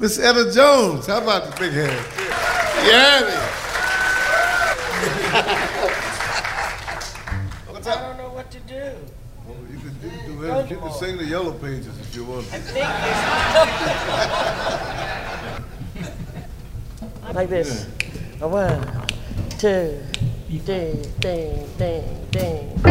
Miss Etta Jones. How about the big hand? Yeah. I don't know what to do. Well, you can do it. You can sing the Yellow Pages if you want. Like this. 1, 2, 3, ding, ding, ding.